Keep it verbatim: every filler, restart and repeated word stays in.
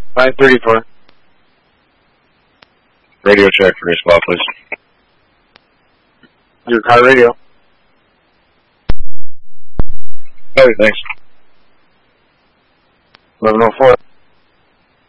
five thirty-four. Radio check for respawn, please. Your car radio. Okay, thanks. eleven oh four.